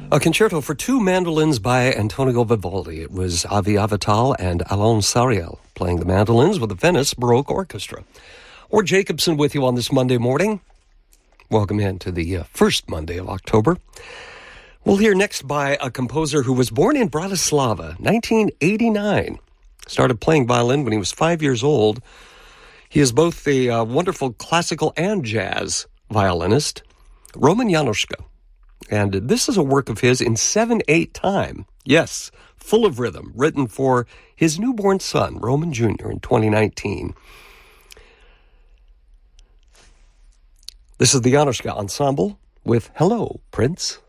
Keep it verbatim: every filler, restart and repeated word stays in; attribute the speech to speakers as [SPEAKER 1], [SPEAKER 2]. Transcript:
[SPEAKER 1] A concerto for two mandolins by Antonio Vivaldi. It was Avi Avital and Alon Sariel playing the mandolins with the Venice Baroque Orchestra. Or Jacobson with you on this Monday morning. Welcome in to the uh, first Monday of October. We'll hear next by a composer who was born in Bratislava, nineteen eighty-nine. Started playing violin when he was five years old. He is both a uh, wonderful classical and jazz violinist, Roman Januszka. And this is a work of his in seven eight time. Yes, full of rhythm, written for his newborn son, Roman Junior, in twenty nineteen. This is the Januszka Ensemble with Hello, Prince.